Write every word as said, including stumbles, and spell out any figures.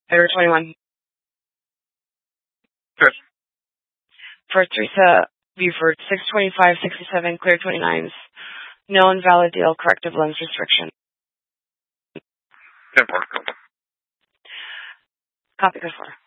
February twenty-first. Good. For Teresa Buford, six twenty-five sixty-seven, clear twenty-nines. No invalid deal, corrective lens restriction. ten four. Copy, good four.